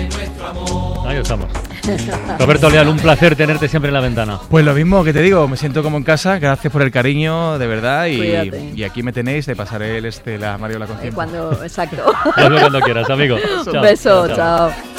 Ahí estamos. Roberto Leal, un placer tenerte siempre en La Ventana. Pues lo mismo que te digo, me siento como en casa, gracias por el cariño, de verdad, y aquí me tenéis, te pasaré la Mariola con tiempo. Exacto. Hazlo cuando quieras, amigo. Un beso, chao.